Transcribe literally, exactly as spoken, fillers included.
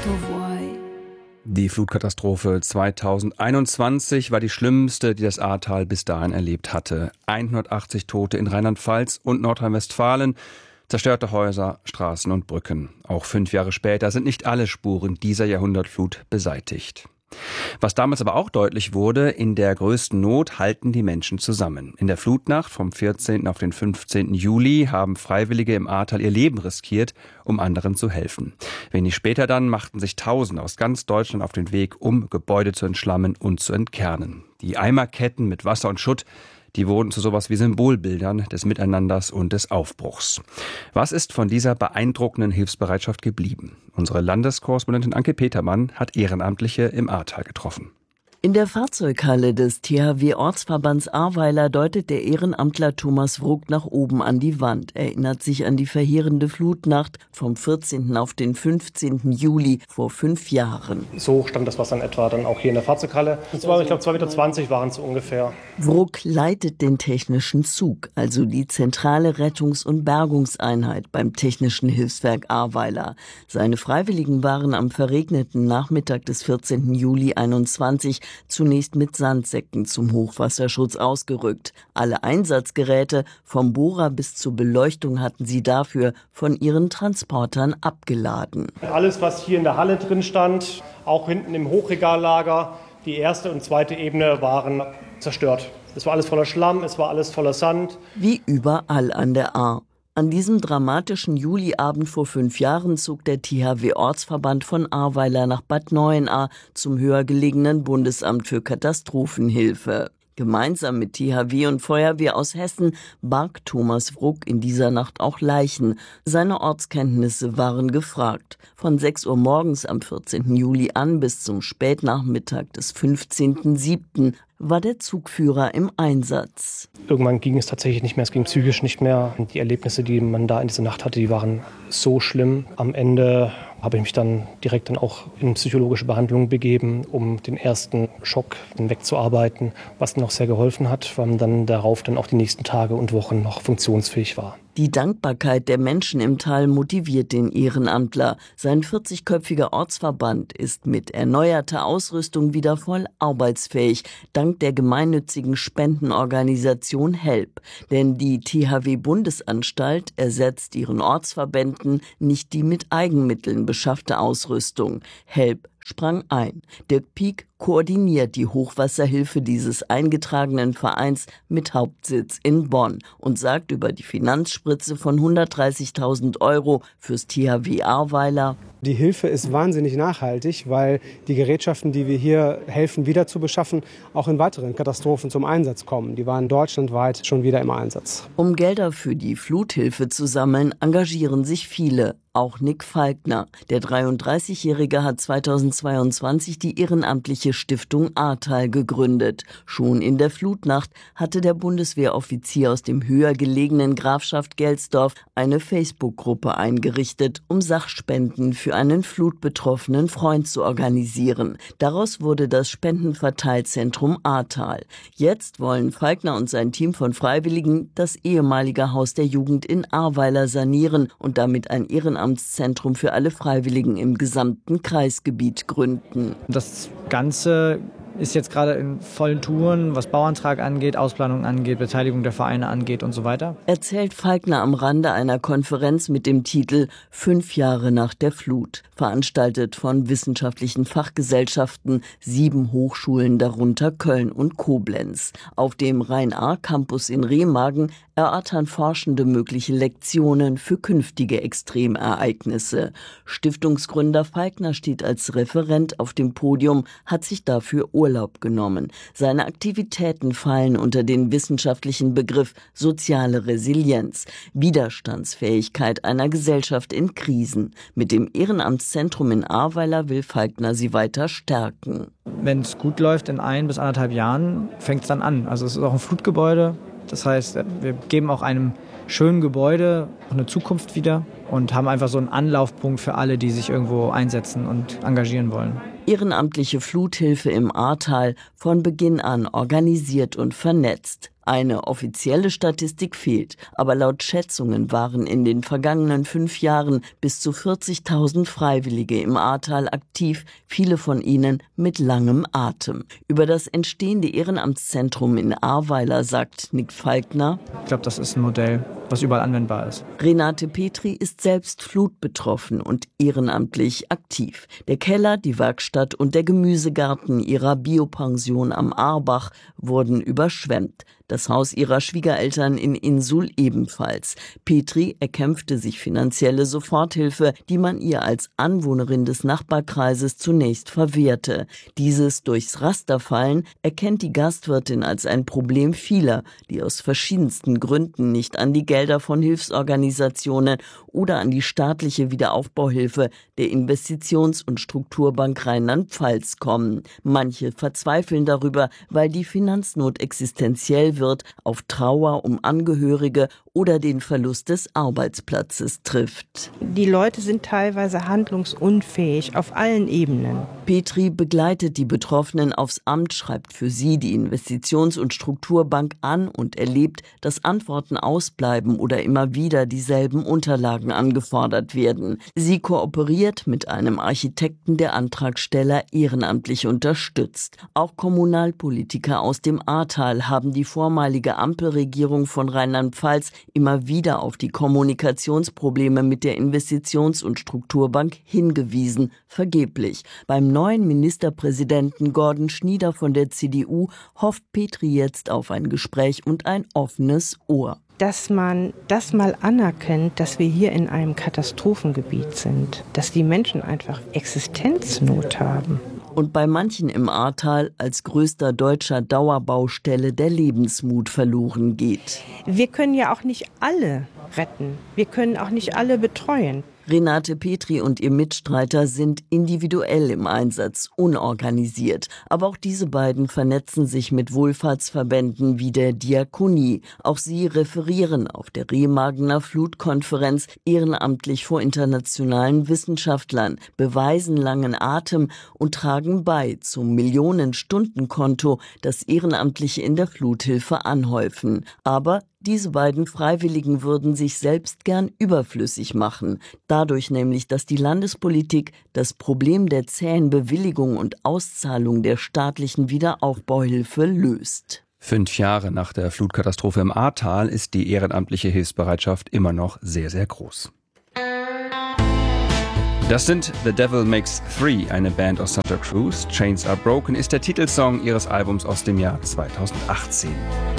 Die Flutkatastrophe zweitausendeinundzwanzig war die schlimmste, die das Ahrtal bis dahin erlebt hatte. hundertachtzig Tote in Rheinland-Pfalz und Nordrhein-Westfalen, zerstörte Häuser, Straßen und Brücken. Auch fünf Jahre später sind nicht alle Spuren dieser Jahrhundertflut beseitigt. Was damals aber auch deutlich wurde, in der größten Not halten die Menschen zusammen. In der Flutnacht vom vierzehnten auf den fünfzehnten Juli haben Freiwillige im Ahrtal ihr Leben riskiert, um anderen zu helfen. Wenig später dann machten sich Tausende aus ganz Deutschland auf den Weg, um Gebäude zu entschlammen und zu entkernen. Die Eimerketten mit Wasser und Schutt, die wurden zu sowas wie Symbolbildern des Miteinanders und des Aufbruchs. Was ist von dieser beeindruckenden Hilfsbereitschaft geblieben? Unsere Landeskorrespondentin Anke Petermann hat Ehrenamtliche im Ahrtal getroffen. In der Fahrzeughalle des T H W-Ortsverbands Ahrweiler deutet der Ehrenamtler Thomas Wruck nach oben an die Wand, erinnert sich an die verheerende Flutnacht vom vierzehnten auf den fünfzehnten Juli vor fünf Jahren. So hoch stand das Wasser in etwa dann auch hier in der Fahrzeughalle. Das war, ich glaube, zwei Meter zwanzig waren es ungefähr. Wruck leitet den technischen Zug, also die zentrale Rettungs- und Bergungseinheit beim Technischen Hilfswerk Ahrweiler. Seine Freiwilligen waren am verregneten Nachmittag des vierzehnten Juli einundzwanzig zunächst mit Sandsäcken zum Hochwasserschutz ausgerückt. Alle Einsatzgeräte, vom Bohrer bis zur Beleuchtung, hatten sie dafür von ihren Transportern abgeladen. Alles, was hier in der Halle drin stand, auch hinten im Hochregallager, die erste und zweite Ebene waren zerstört. Es war alles voller Schlamm, es war alles voller Sand. Wie überall an der Ahr. An diesem dramatischen Juliabend vor fünf Jahren zog der T H W-Ortsverband von Ahrweiler nach Bad Neuenahr zum höher gelegenen Bundesamt für Katastrophenhilfe. Gemeinsam mit T H W und Feuerwehr aus Hessen barg Thomas Wruck in dieser Nacht auch Leichen. Seine Ortskenntnisse waren gefragt. Von sechs Uhr morgens am vierzehnten Juli an bis zum Spätnachmittag des fünfzehnten siebten war der Zugführer im Einsatz. Irgendwann ging es tatsächlich nicht mehr, es ging psychisch nicht mehr. Die Erlebnisse, die man da in dieser Nacht hatte, die waren so schlimm. Am Ende habe ich mich dann direkt dann auch in psychologische Behandlung begeben, um den ersten Schock wegzuarbeiten, was dann auch sehr geholfen hat, weil man dann darauf dann auch die nächsten Tage und Wochen noch funktionsfähig war. Die Dankbarkeit der Menschen im Tal motiviert den Ehrenamtler. Sein vierzigköpfiger Ortsverband ist mit erneuerter Ausrüstung wieder voll arbeitsfähig, dank der gemeinnützigen Spendenorganisation HELP. Denn die T H W-Bundesanstalt ersetzt ihren Ortsverbänden nicht die mit Eigenmitteln beschaffte Ausrüstung. HELP sprang ein. Dirk Pieck koordiniert die Hochwasserhilfe dieses eingetragenen Vereins mit Hauptsitz in Bonn und sagt über die Finanzspritze von hundertdreißigtausend Euro fürs T H W Ahrweiler: Die Hilfe ist wahnsinnig nachhaltig, weil die Gerätschaften, die wir hier helfen, wieder zu beschaffen, auch in weiteren Katastrophen zum Einsatz kommen. Die waren deutschlandweit schon wieder im Einsatz. Um Gelder für die Fluthilfe zu sammeln, engagieren sich viele. Auch Nick Falkner. Der dreiunddreißigjährige hat zweitausendzweiundzwanzig die ehrenamtliche Stiftung Ahrtal gegründet. Schon in der Flutnacht hatte der Bundeswehroffizier aus dem höher gelegenen Grafschaft Gelsdorf eine Facebook-Gruppe eingerichtet, um Sachspenden für einen flutbetroffenen Freund zu organisieren. Daraus wurde das Spendenverteilzentrum Ahrtal. Jetzt wollen Falkner und sein Team von Freiwilligen das ehemalige Haus der Jugend in Ahrweiler sanieren und damit ein Ehrenamtszentrum für alle Freiwilligen im gesamten Kreisgebiet gründen. Das Ganze ist jetzt gerade in vollen Touren, was Bauantrag angeht, Ausplanung angeht, Beteiligung der Vereine angeht und so weiter. Erzählt Falkner am Rande einer Konferenz mit dem Titel Fünf Jahre nach der Flut, veranstaltet von wissenschaftlichen Fachgesellschaften, sieben Hochschulen, darunter Köln und Koblenz. Auf dem Rhein-Ahr-Campus in Remagen erörtern Forschende mögliche Lektionen für künftige Extremereignisse. Stiftungsgründer Falkner steht als Referent auf dem Podium, hat sich dafür Urlaub genommen. Seine Aktivitäten fallen unter den wissenschaftlichen Begriff soziale Resilienz, Widerstandsfähigkeit einer Gesellschaft in Krisen. Mit dem Ehrenamtszentrum in Ahrweiler will Falkner sie weiter stärken. Wenn es gut läuft, in ein bis anderthalb Jahren fängt es dann an. Also es ist auch ein Flutgebäude. Das heißt, wir geben auch einem schönen Gebäude eine Zukunft wieder und haben einfach so einen Anlaufpunkt für alle, die sich irgendwo einsetzen und engagieren wollen. Ehrenamtliche Fluthilfe im Ahrtal, von Beginn an organisiert und vernetzt. Eine offizielle Statistik fehlt, aber laut Schätzungen waren in den vergangenen fünf Jahren bis zu vierzigtausend Freiwillige im Ahrtal aktiv, viele von ihnen mit langem Atem. Über das entstehende Ehrenamtszentrum in Ahrweiler sagt Nick Falkner: Ich glaube, das ist ein Modell, was überall anwendbar ist. Renate Petri ist selbst flutbetroffen und ehrenamtlich aktiv. Der Keller, die Werkstatt und der Gemüsegarten ihrer Biopension am Aarbach wurden überschwemmt. Das Haus ihrer Schwiegereltern in Insul ebenfalls. Petri erkämpfte sich finanzielle Soforthilfe, die man ihr als Anwohnerin des Nachbarkreises zunächst verwehrte. Dieses durchs Raster fallen erkennt die Gastwirtin als ein Problem vieler, die aus verschiedensten Gründen nicht an die Gelder von Hilfsorganisationen oder an die staatliche Wiederaufbauhilfe der Investitions- und Strukturbank Rheinland-Pfalz kommen. Manche verzweifeln darüber, weil die Finanznot existenziell wird, auf Trauer um Angehörige oder den Verlust des Arbeitsplatzes trifft. Die Leute sind teilweise handlungsunfähig auf allen Ebenen. Petri begleitet die Betroffenen aufs Amt, schreibt für sie die Investitions- und Strukturbank an und erlebt, dass Antworten ausbleiben oder immer wieder dieselben Unterlagen angefordert werden. Sie kooperiert mit einem Architekten, der Antragsteller ehrenamtlich unterstützt. Auch Kommunalpolitiker aus dem Ahrtal haben die vormalige Ampelregierung von Rheinland-Pfalz immer wieder auf die Kommunikationsprobleme mit der Investitions- und Strukturbank hingewiesen, vergeblich. Beim neuen Ministerpräsidenten Gordon Schnieder von der C D U hofft Petri jetzt auf ein Gespräch und ein offenes Ohr. Dass man das mal anerkennt, dass wir hier in einem Katastrophengebiet sind, dass die Menschen einfach Existenznot haben. Und bei manchen im Ahrtal als größter deutscher Dauerbaustelle der Lebensmut verloren geht. Wir können ja auch nicht alle retten. Wir können auch nicht alle betreuen. Renate Petri und ihr Mitstreiter sind individuell im Einsatz, unorganisiert. Aber auch diese beiden vernetzen sich mit Wohlfahrtsverbänden wie der Diakonie. Auch sie referieren auf der Remagener Flutkonferenz ehrenamtlich vor internationalen Wissenschaftlern, beweisen langen Atem und tragen bei zum Millionenstundenkonto, das Ehrenamtliche in der Fluthilfe anhäufen. Aber diese beiden Freiwilligen würden sich selbst gern überflüssig machen. Dadurch nämlich, dass die Landespolitik das Problem der zähen Bewilligung und Auszahlung der staatlichen Wiederaufbauhilfe löst. Fünf Jahre nach der Flutkatastrophe im Ahrtal ist die ehrenamtliche Hilfsbereitschaft immer noch sehr, sehr groß. Das sind The Devil Makes Three, eine Band aus Santa Cruz. Chains Are Broken ist der Titelsong ihres Albums aus dem Jahr zweitausendachtzehn.